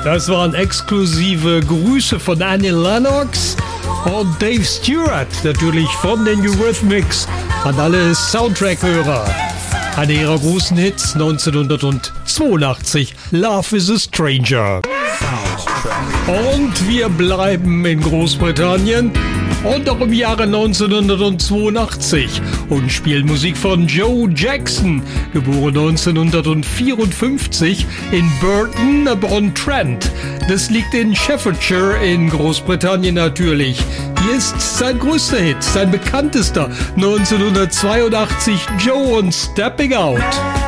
Das waren exklusive Grüße von Annie Lennox und Dave Stewart, natürlich von den Eurythmics, an alle Soundtrack-Hörer. Einer ihrer großen Hits 1982, Love is a Stranger. Und wir bleiben in Großbritannien und auch im Jahre 1982 und spielen Musik von Joe Jackson, geboren 1954 in Burton-upon-Trent. Das liegt in Staffordshire in Großbritannien natürlich. Hier ist sein größter Hit, sein bekanntester, 1982, Joe und Stepping Out.